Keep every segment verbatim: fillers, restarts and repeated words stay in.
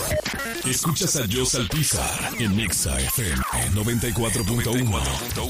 Escuchas a Joe Salpizar en Exa F M noventa y cuatro punto uno.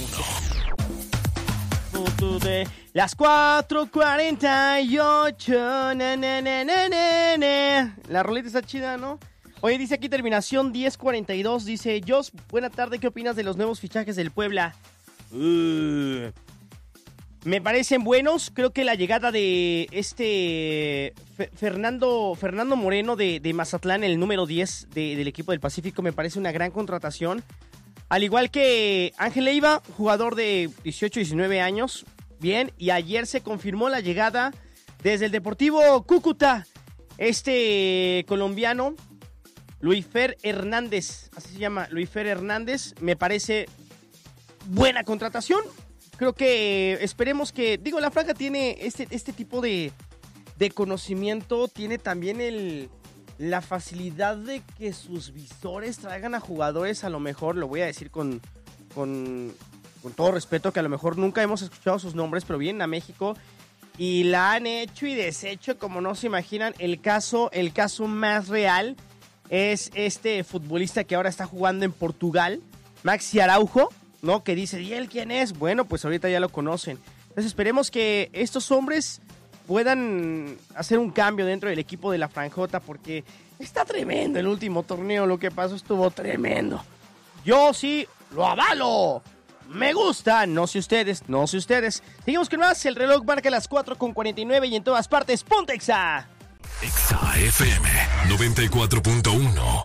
De las cuatro cuarenta y ocho. Na, na, na, na, na, na. La roleta está chida, ¿no? Oye, dice aquí terminación diez cuarenta y dos. Dice, Jos, buena tarde, ¿qué opinas de los nuevos fichajes del Puebla? Uh, me parecen buenos. Creo que la llegada de este F- Fernando, Fernando Moreno de, de Mazatlán, el número diez de, del equipo del Pacífico, me parece una gran contratación. Al igual que Ángel Leiva, jugador de dieciocho, diecinueve años. Bien, y ayer se confirmó la llegada desde el Deportivo Cúcuta. Este colombiano, Luisfer Hernández, así se llama, Luisfer Hernández, me parece buena contratación. Creo que esperemos que, digo, la Franja tiene este, este tipo de, de conocimiento, tiene también el... la facilidad de que sus visores traigan a jugadores, a lo mejor, lo voy a decir con, con, con todo respeto, que a lo mejor nunca hemos escuchado sus nombres, pero vienen a México y la han hecho y deshecho como no se imaginan. El caso, el caso más real es este futbolista que ahora está jugando en Portugal, Maxi Araujo, ¿no? Que dice, ¿y él quién es? Bueno, pues ahorita ya lo conocen. Entonces esperemos que estos hombres puedan hacer un cambio dentro del equipo de la Franjota, porque está tremendo el último torneo, lo que pasó estuvo tremendo. Yo sí lo avalo, me gusta, no sé ustedes, no sé ustedes. Seguimos con más, el reloj marca las cuatro con cuarenta y nueve y en todas partes, ¡ponte Exa! Exa F M noventa y cuatro punto uno.